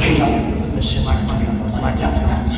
是要有一个十万的这个 smart 家庭。